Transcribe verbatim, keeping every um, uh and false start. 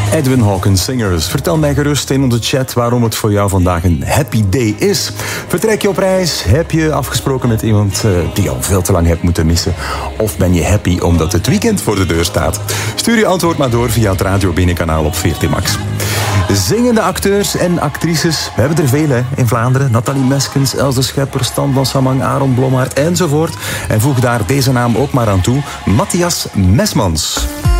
Edwin Hawkins Singers. Vertel mij gerust in onze chat waarom het voor jou vandaag een happy day is. Vertrek je op reis? Heb je afgesproken met iemand uh, die je al veel te lang hebt moeten missen? Of ben je happy omdat het weekend voor de deur staat? Stuur je antwoord maar door via het Radio Binnenkanaal op V R T Max. Zingende acteurs en actrices, we hebben er veel hè, in Vlaanderen. Nathalie Meskens, Els de Schepper, Stan van Samang, Aaron Blommaert enzovoort. En voeg daar deze naam ook maar aan toe. Matthias Mesmans.